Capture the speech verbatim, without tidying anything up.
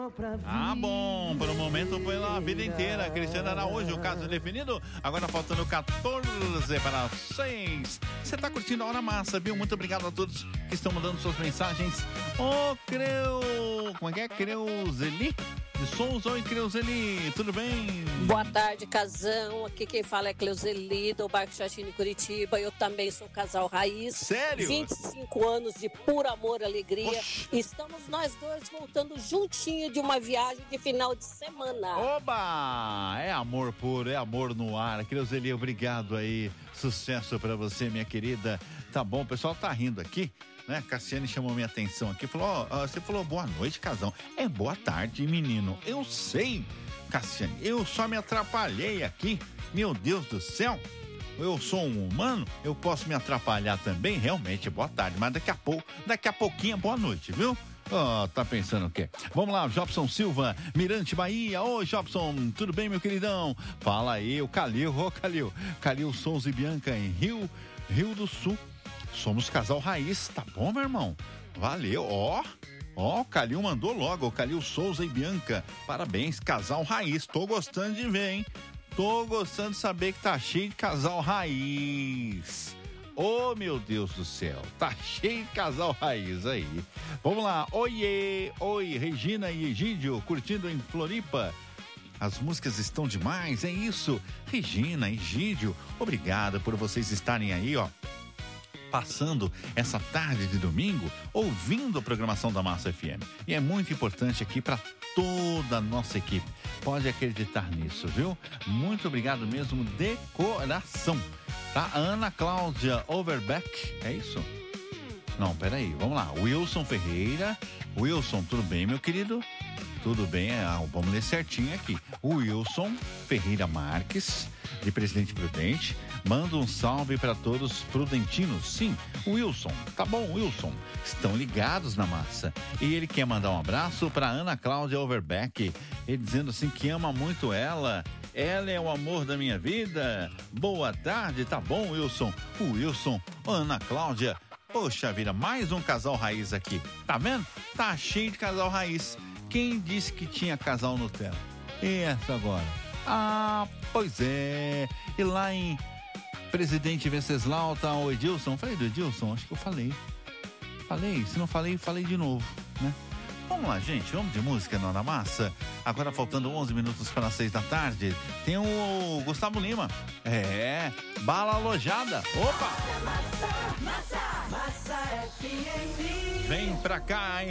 Ah, bom, por um momento pela vida inteira. Cristiano Araújo, o caso definido. Agora faltando quatorze para seis. Você tá curtindo a Hora Massa, viu? Muito obrigado a todos que estão mandando suas mensagens. Ô, Creu... Como é que é? Creuzeli? De Souza. Oi, Creuzeli, tudo bem? Boa tarde, casão. Aqui quem fala é Creuzeli, do Bairro Xaxim, Curitiba. Eu também sou casal raiz. Sério? vinte e cinco anos de puro amor e alegria. Oxi. Estamos nós dois voltando juntinho de uma viagem de final de semana. Oba! É amor puro, é amor no ar. Creuzeli, obrigado aí. Sucesso pra você, minha querida. Tá bom, o pessoal tá rindo aqui, né? Cassiane chamou minha atenção aqui, falou, ó, você falou boa noite, casão. É boa tarde, menino. Eu sei, Cassiane, eu só me atrapalhei aqui. Meu Deus do céu. Eu sou um humano, eu posso me atrapalhar também, realmente, boa tarde. Mas daqui a pouco, daqui a pouquinho, boa noite, viu? Oh, tá pensando o quê? Vamos lá, Jobson Silva, Mirante, Bahia. Oi, Jobson, tudo bem, meu queridão? Fala aí, o Calil, ô Calil. Calil Souza e Bianca em Rio, Rio do Sul. Somos casal raiz, tá bom, meu irmão? Valeu, ó. Ó, o Calil mandou logo, o Calil Souza e Bianca. Parabéns, casal raiz. Tô gostando de ver, hein? Tô gostando de saber que tá cheio de casal raiz. Oh, meu Deus do céu, tá cheio de casal raiz aí. Vamos lá, oiê, oi, Regina e Egídio, curtindo em Floripa. As músicas estão demais, é isso. Regina, Egídio, obrigado por vocês estarem aí, ó, passando essa tarde de domingo, ouvindo a programação da Massa F M. E é muito importante aqui para toda a nossa equipe. Pode acreditar nisso, viu? Muito obrigado mesmo, de coração. Tá, Ana Cláudia Overbeck, é isso? Não, peraí, vamos lá. Wilson Ferreira. Wilson, tudo bem, meu querido? Tudo bem, ah, vamos ler certinho aqui. Wilson Ferreira Marques, de Presidente Prudente. Manda um salve para todos prudentinos. Sim, Wilson. Tá bom, Wilson. Estão ligados na massa. E ele quer mandar um abraço para Ana Cláudia Overbeck. Ele dizendo assim que ama muito ela. Ela é o amor da minha vida. Boa tarde, tá bom, Wilson? O Wilson, Ana Cláudia. Poxa vida, mais um casal raiz aqui. Tá vendo? Tá cheio de casal raiz. Quem disse que tinha casal Nutella? E essa agora? Ah, pois é. E lá em Presidente Venceslau tá o Edilson. Falei do Edilson? Acho que eu falei. Falei? Se não falei, falei de novo, né? Vamos lá, gente, vamos de música na Hora Massa. Agora faltando onze minutos para as seis da tarde, tem o Gustavo Lima. É, Bala Alojada. Opa! Massa, massa, massa F M. Vem pra cá,